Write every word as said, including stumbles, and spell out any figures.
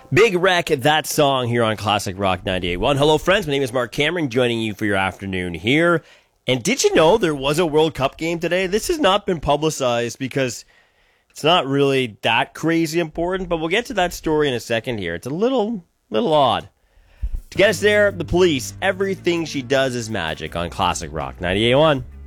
Big Wreck, that song here on Classic Rock ninety-eight point one. Hello, friends. My name is Mark Cameron, joining you for your afternoon here. And did you know there was a World Cup game today? This has not been publicized because it's not really that crazy important, but we'll get to that story in a second here. It's a little, little odd. To get us there, the police, everything she does is magic on Classic Rock ninety-eight point one.